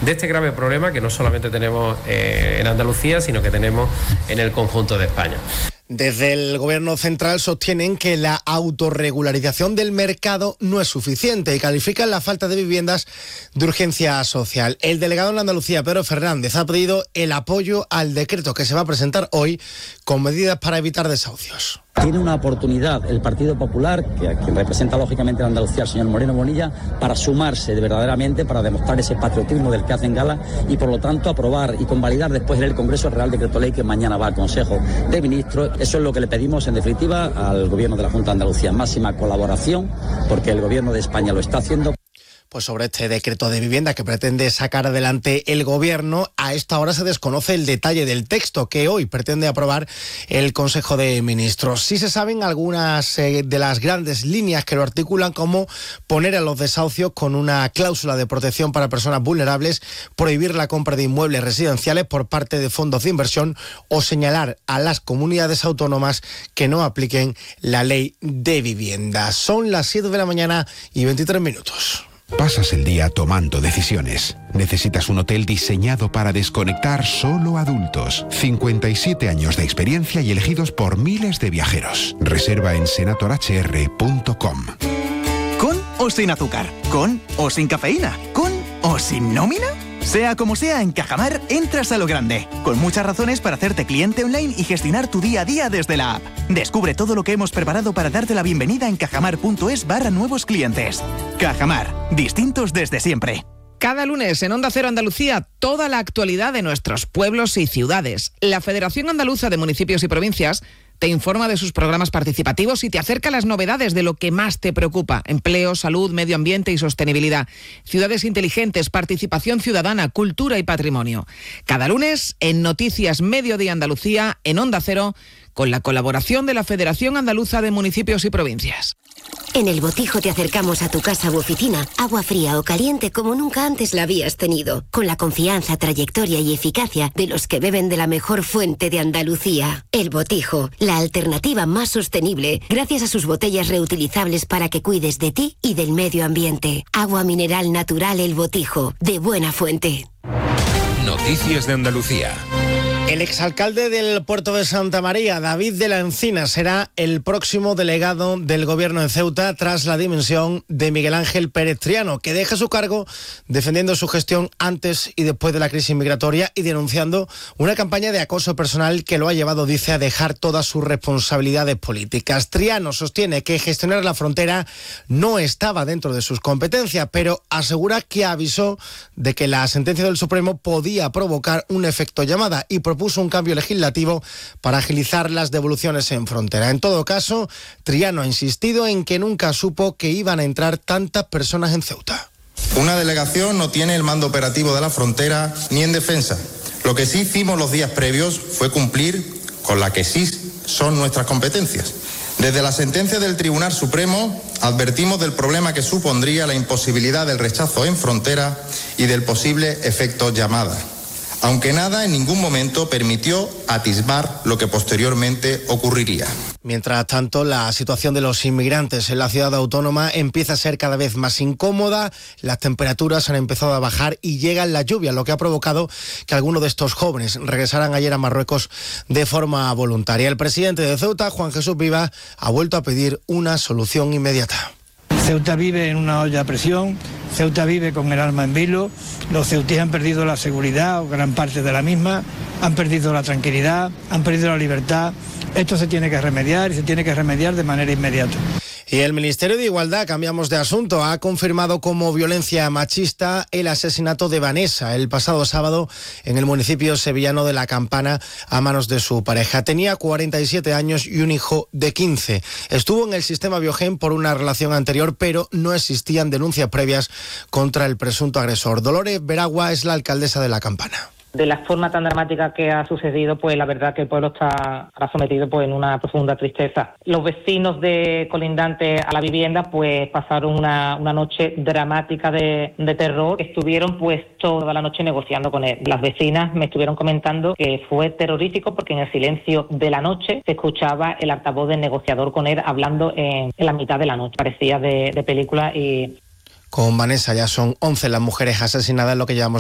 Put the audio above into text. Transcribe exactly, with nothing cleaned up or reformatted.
de este grave problema que no solamente tenemos eh, en Andalucía, sino que tenemos en el conjunto de España. Desde el Gobierno central sostienen que la autorregularización del mercado no es suficiente y califican la falta de viviendas de urgencia social. El delegado en Andalucía, Pedro Fernández, ha pedido el apoyo al decreto que se va a presentar hoy con medidas para evitar desahucios. Tiene una oportunidad el Partido Popular, que a quien representa lógicamente en Andalucía el señor Moreno Bonilla, para sumarse de verdaderamente, para demostrar ese patriotismo del que hacen gala y por lo tanto aprobar y convalidar después en el Congreso el Real Decreto Ley que mañana va al Consejo de Ministros. Eso es lo que le pedimos en definitiva al Gobierno de la Junta de Andalucía, máxima colaboración, porque el Gobierno de España lo está haciendo. Pues sobre este decreto de vivienda que pretende sacar adelante el Gobierno, a esta hora se desconoce el detalle del texto que hoy pretende aprobar el Consejo de Ministros. Sí se saben algunas eh, de las grandes líneas que lo articulan, como poner a los desahucios con una cláusula de protección para personas vulnerables, prohibir la compra de inmuebles residenciales por parte de fondos de inversión o señalar a las comunidades autónomas que no apliquen la ley de vivienda. Son las siete de la mañana y veintitrés minutos. Pasas el día tomando decisiones. Necesitas un hotel diseñado para desconectar solo adultos. cincuenta y siete años de experiencia y elegidos por miles de viajeros. Reserva en senator h r punto com. ¿Con o sin azúcar? ¿Con o sin cafeína? ¿Con o sin nómina? Sea como sea, en Cajamar entras a lo grande, con muchas razones para hacerte cliente online y gestionar tu día a día desde la app. Descubre todo lo que hemos preparado para darte la bienvenida en cajamar.es barra nuevos clientes. Cajamar, distintos desde siempre. Cada lunes en Onda Cero Andalucía, toda la actualidad de nuestros pueblos y ciudades. La Federación Andaluza de Municipios y Provincias te informa de sus programas participativos y te acerca las novedades de lo que más te preocupa: empleo, salud, medio ambiente y sostenibilidad, ciudades inteligentes, participación ciudadana, cultura y patrimonio. Cada lunes en Noticias Mediodía Andalucía, en Onda Cero, con la colaboración de la Federación Andaluza de Municipios y Provincias. En El Botijo te acercamos a tu casa u oficina, agua fría o caliente como nunca antes la habías tenido, con la confianza, trayectoria y eficacia de los que beben de la mejor fuente de Andalucía. El Botijo, la alternativa más sostenible, gracias a sus botellas reutilizables para que cuides de ti y del medio ambiente. Agua mineral natural El Botijo, de buena fuente. Noticias de Andalucía. El exalcalde del puerto de Santa María, David de la Encina, será el próximo delegado del Gobierno en Ceuta tras la dimisión de Miguel Ángel Pérez Triano, que deja su cargo defendiendo su gestión antes y después de la crisis migratoria y denunciando una campaña de acoso personal que lo ha llevado, dice, a dejar todas sus responsabilidades políticas. Triano sostiene que gestionar la frontera no estaba dentro de sus competencias, pero asegura que avisó de que la sentencia del Supremo podía provocar un efecto llamada y propuso un cambio legislativo para agilizar las devoluciones en frontera. En todo caso, Triano ha insistido en que nunca supo que iban a entrar tantas personas en Ceuta. Una delegación no tiene el mando operativo de la frontera ni en defensa. Lo que sí hicimos los días previos fue cumplir con la que sí son nuestras competencias. Desde la sentencia del Tribunal Supremo advertimos del problema que supondría la imposibilidad del rechazo en frontera y del posible efecto llamada, aunque nada en ningún momento permitió atisbar lo que posteriormente ocurriría. Mientras tanto, la situación de los inmigrantes en la ciudad autónoma empieza a ser cada vez más incómoda. Las temperaturas han empezado a bajar y llegan las lluvias, lo que ha provocado que algunos de estos jóvenes regresaran ayer a Marruecos de forma voluntaria. El presidente de Ceuta, Juan Jesús Vivas, ha vuelto a pedir una solución inmediata. Ceuta vive en una olla a presión, Ceuta vive con el alma en vilo, los ceutíes han perdido la seguridad o gran parte de la misma, han perdido la tranquilidad, han perdido la libertad. Esto se tiene que remediar y se tiene que remediar de manera inmediata. Y el Ministerio de Igualdad, cambiamos de asunto, ha confirmado como violencia machista el asesinato de Vanessa el pasado sábado en el municipio sevillano de La Campana a manos de su pareja. Tenía cuarenta y siete años y un hijo de quince. Estuvo en el sistema Biogen por una relación anterior, pero no existían denuncias previas contra el presunto agresor. Dolores Veragua es la alcaldesa de La Campana. De la forma tan dramática que ha sucedido, pues la verdad que el pueblo está ahora sometido pues en una profunda tristeza. Los vecinos de colindantes a la vivienda pues pasaron una, una noche dramática de, de terror. Estuvieron pues toda la noche negociando con él. Las vecinas me estuvieron comentando que fue terrorífico porque en el silencio de la noche se escuchaba el altavoz del negociador con él hablando en, en la mitad de la noche. Parecía de, de película y... Con Vanessa ya son once las mujeres asesinadas en lo que llevamos